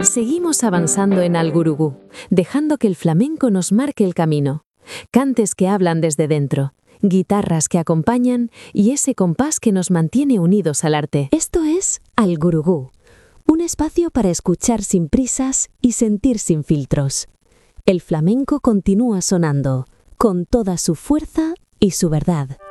Seguimos avanzando en Algurugú, dejando que el flamenco nos marque el camino. Cantes que hablan desde dentro, guitarras que acompañan y ese compás que nos mantiene unidos al arte. Esto es Algurugú, un espacio para escuchar sin prisas y sentir sin filtros. El flamenco continúa sonando, con toda su fuerza y su verdad.